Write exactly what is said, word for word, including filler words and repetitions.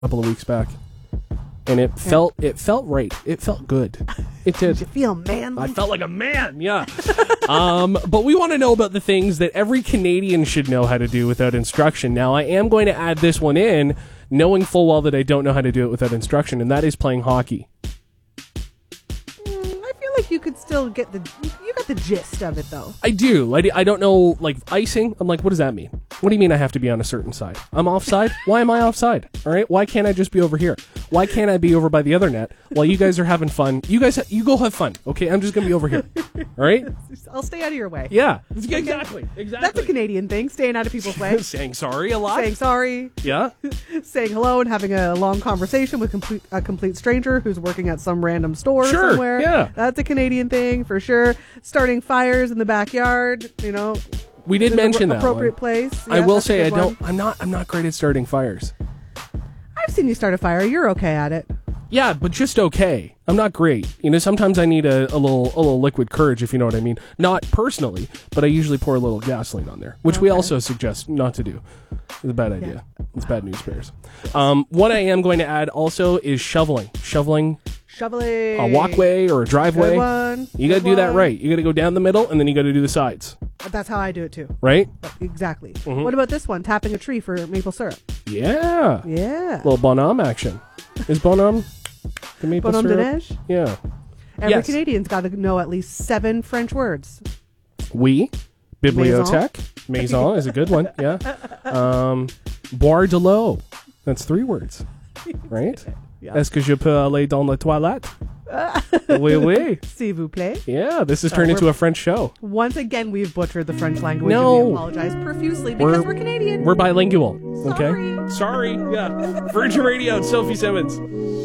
a couple of weeks back. And it yeah. felt it felt right. It felt good. It did. Did you feel manly? I felt like a man, yeah. um, but we want to know about the things that every Canadian should know how to do without instruction. Now, I am going to add this one in, knowing full well that I don't know how to do it without instruction, and that is playing hockey. Mm, I feel like you could still get the... You got the gist of it, though. I do. I, I don't know, like, icing. I'm like, what does that mean? What do you mean I have to be on a certain side? I'm offside? Why am I offside? All right? Why can't I just be over here? Why can't I be over by the other net while you guys are having fun? You guys, ha- you go have fun, okay? I'm just going to be over here. All right? I'll stay out of your way. Yeah. Exactly. Exactly. That's a Canadian thing, staying out of people's way. Saying sorry a lot. Saying sorry. Yeah. Saying hello and having a long conversation with complete, a complete stranger who's working at some random store sure, somewhere. Yeah. That's a Canadian thing for sure. Starting fires in the backyard, you know. We did mention that appropriate one. place. Yeah, I will say I one. don't. I'm not. I'm not great at starting fires. I've seen you start a fire. You're okay at it. Yeah, but just okay. I'm not great. You know, sometimes I need a, a little a little liquid courage, if you know what I mean. Not personally, but I usually pour a little gasoline on there, which okay. we also suggest not to do. It's a bad idea. Yeah. It's bad news bears. Um, what I am going to add also is shoveling. Shoveling. Shoveling. A walkway or a driveway. Good one. You got to do one. that right. You got to go down the middle, and then you got to do the sides. That's how I do it too. Right? Exactly. Mm-hmm. What about this one? Tapping a tree for maple syrup. Yeah. Yeah. Little bonhomme action. Is bonhomme the maple bonhomme syrup? de neige? Yeah. Every yes. Canadian's got to know at least seven French words. Oui. Bibliothèque. Maison, Maison is a good one. Yeah. Um, boire de l'eau. That's three words. Right? Yeah. Est-ce que je peux aller dans la toilette? Oui, oui. S'il vous plaît. Yeah, this has turned uh, into a French show. Once again, we've butchered the French language. No. And we apologize profusely because we're, we're Canadian. We're bilingual. Okay? Sorry. Sorry. Yeah. Virgin Radio, Sophie Simmons.